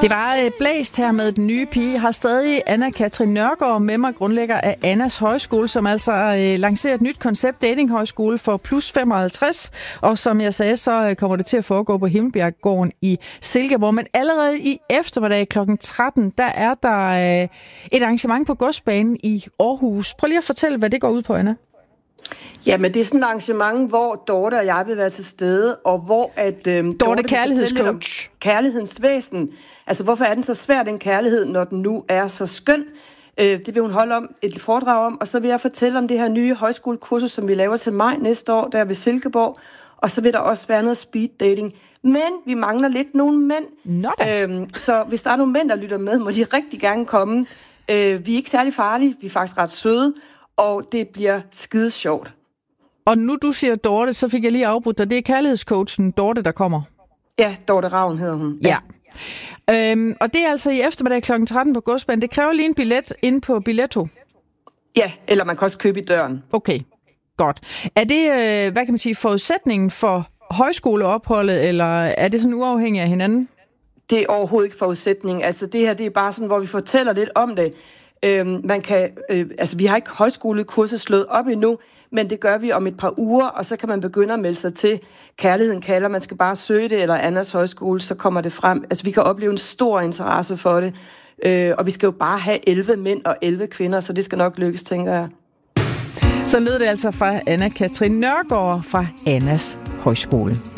Det var blæst her med den nye pige. Jeg har stadig Anna-Katrin Nørgaard med mig, grundlægger af Annas Højskole, som altså lancerer et nyt koncept, datinghøjskole for plus 55. Og som jeg sagde, så kommer det til at foregå på Himmelbjerggården i Silkeborg. Men allerede i eftermiddag kl. 13, der er der et arrangement på Godsbanen i Aarhus. Prøv lige at fortælle, hvad det går ud på, Anna. Jamen, det er sådan et arrangement, hvor Dorte og jeg vil være til stede, og hvor Dorte kærlighedscoach. Kærlighedens væsen. Altså, hvorfor er den så svær, den kærlighed, når den nu er så skøn? Det vil hun holde et foredrag om, og så vil jeg fortælle om det her nye højskolekursus, som vi laver til maj næste år, der ved Silkeborg, og så vil der også være noget speed dating. Men vi mangler lidt nogle mænd. Så hvis der er nogle mænd, der lytter med, må de rigtig gerne komme. Vi er ikke særlig farlige, vi er faktisk ret søde, og det bliver skide sjovt. Og nu du siger Dorte, så fik jeg lige afbrudt dig. Det er kærlighedscoachen Dorte, der kommer. Ja, Dorte Ravn hedder hun. Ja. Og det er altså i eftermiddag kl. 13 på Godsbanen. Det kræver lige en billet inde på Billetto. Ja, eller man kan også købe i døren. Okay, godt. Er det, hvad kan man sige, forudsætningen for højskoleopholdet, eller er det sådan uafhængigt af hinanden? Det er overhovedet ikke forudsætning. Altså det her, det er bare sådan, hvor vi fortæller lidt om det. Vi har ikke højskolekurset slået op endnu, men det gør vi om et par uger, og så kan man begynde at melde sig til. Kærligheden kalder, man skal bare søge det, eller Annas Højskole, så kommer det frem. Altså vi kan opleve en stor interesse for det, og vi skal jo bare have 11 mænd og 11 kvinder, så det skal nok lykkes, tænker jeg. Så lød det altså fra Anna-Katrin Nørgaard fra Annas Højskole.